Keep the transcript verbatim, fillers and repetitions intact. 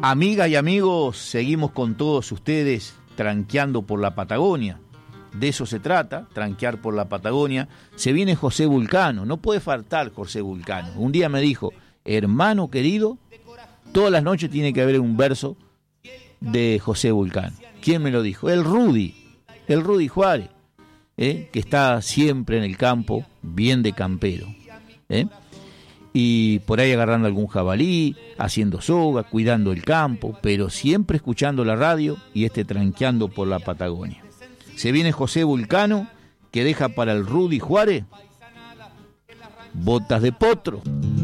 Amigas y amigos, seguimos con todos ustedes tranqueando por la Patagonia. De eso se trata, tranquear por la Patagonia. Se viene José Vulcano, no puede faltar José Vulcano. Un día me dijo, hermano querido, todas las noches tiene que haber un verso de José Vulcano. ¿Quién me lo dijo? El Rudy, el Rudy Juárez, ¿eh? que está siempre en el campo, bien de campero. ¿eh? Y por ahí agarrando algún jabalí, haciendo soga, cuidando el campo, pero siempre escuchando la radio y este tranqueando por la Patagonia. Se viene José Vulcano, que deja para el Rudy Juárez botas de potro.